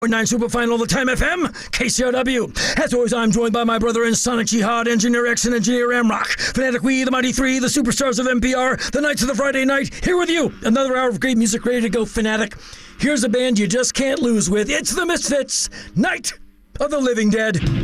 9 Superfine all the time FM, KCRW. As always, I'm joined by my brother in Sonic Jihad, Engineer X and Engineer Amrock, Fanatic We, the Mighty Three, the superstars of NPR, the Knights of the Friday Night, here with you. Another hour of great music ready to go, Fanatic. Here's a band you just can't lose with. It's the Misfits, Night of the Living Dead.